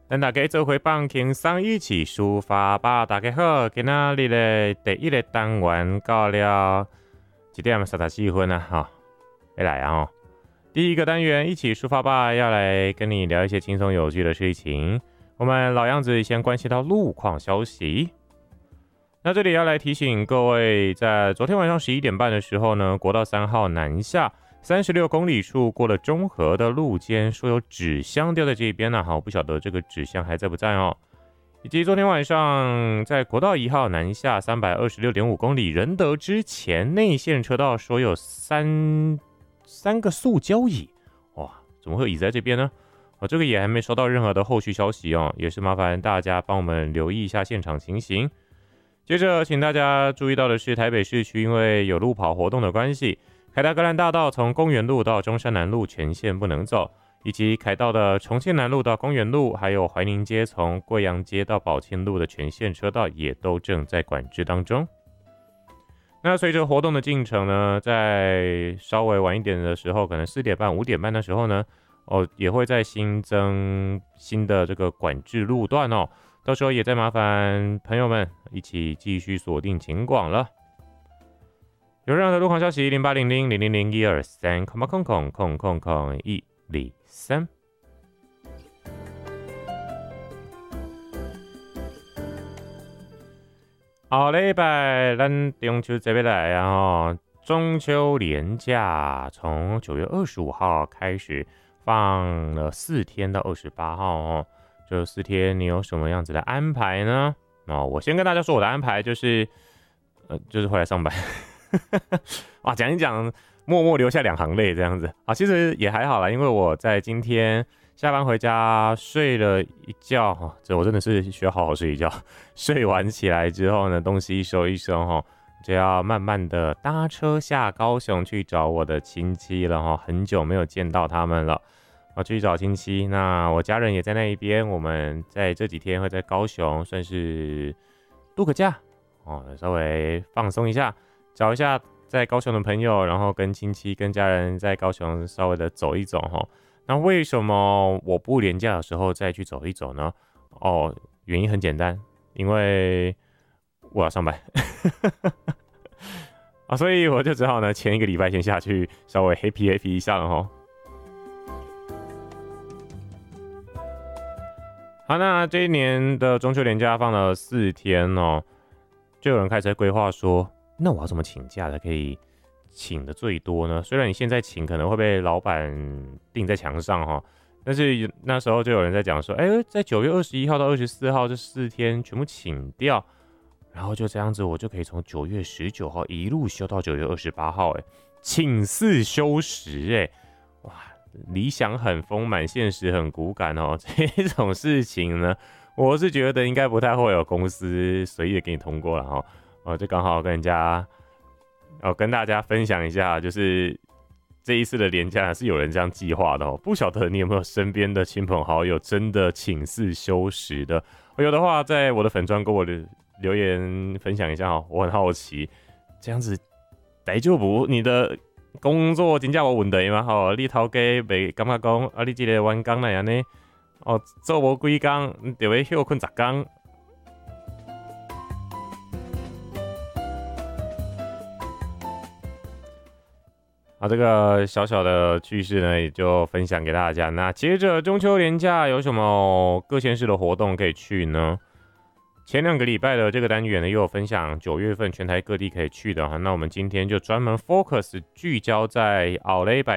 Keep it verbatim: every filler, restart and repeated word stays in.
咱大家做伙放轻松，一起抒发吧。大家好，今仔日的第一个单元到了一点三十四分啊，哈，要来啊哦。第一个单元一起抒发吧，要来跟你聊一些轻松有趣的事情。我们老样子先关心到路况消息。那这里要来提醒各位，在昨天晚上十一点半的时候呢，国道三号南下三十六公里处过了中和的路肩，说有纸箱掉在这边呢、啊，好，不晓得这个纸箱还在不在哦。以及昨天晚上在国道一号南下三百二十六点五公里仁德之前内线车道，说有三三个塑胶椅，哇，怎么会有椅在这边呢？哦，这个也还没收到任何的后续消息哦，也是麻烦大家帮我们留意一下现场情形。接着，请大家注意到的是，台北市区因为有路跑活动的关系，凯达格兰大道从公园路到中山南路全线不能走，以及凯道的重庆南路到公园路，还有怀宁街从贵阳街到宝庆路的全线车道也都正在管制当中。那随着活动的进程呢，在稍微晚一点的时候，可能四点半、五点半的时候呢，哦，也会再新增新的这个管制路段哦。到时候也再麻烦朋友们一起继续锁定警广了。有任何的路况消息，零八零零零零零一二三空空空空空空一二三。后礼拜咱中秋节要来啊吼，中秋连假从九月二十五号开始放了四天到二十八号哦。这四天你有什么样子的安排呢？哦，我先跟大家说我的安排就是，呃，就是回来上班。哇，讲一讲，默默流下两行泪这样子啊，其实也还好啦，因为我在今天下班回家睡了一觉哈，这我真的是需要好好睡一觉。睡完起来之后呢，东西收一收哈，就要慢慢的搭车下高雄去找我的亲戚了哈，很久没有见到他们了。我去找亲戚，那我家人也在那一边。我们在这几天会在高雄，算是度个假哦，稍微放松一下，找一下在高雄的朋友，然后跟亲戚、跟家人在高雄稍微的走一走哈。那为什么我不连假的时候再去走一走呢？哦，原因很简单，因为我要上班啊，所以我就只好呢前一个礼拜先下去稍微 happy happy 一下了哈。好，那这一年的中秋连假放了四天哦，就有人开始规划说，那我要怎么请假才可以请的最多呢？虽然你现在请可能会被老板钉在墙上哈，但是那时候就有人在讲说，哎、欸，在九月二十一号到二十四号这四天全部请掉，然后就这样子，我就可以从九月十九号一路休到九月二十八号，哎，请四休十，哎，哇！理想很丰满，现实很骨感哦。这种事情呢，我是觉得应该不太会有公司随意的给你通过了哈。哦，就刚好跟人家，哦，跟大家分享一下，就是这一次的连假是有人这样计划的哦。不晓得你有没有身边的亲朋好友真的请四休十的？有的话，在我的粉专跟我的留言分享一下哦，我很好奇，这样子大丈夫你的工作真正有问题吗？吼，你头家袂感觉讲啊，你这个员工来安尼，哦，做无几工就要休困十工。好，这个小小的趣事呢，也就分享给大家。那接着中秋连假有什么各县市的活动可以去呢？前两个礼拜的这个单元呢，又有分享九月份全台各地可以去的哈。那我们今天就专门 focus 聚焦在奥雷百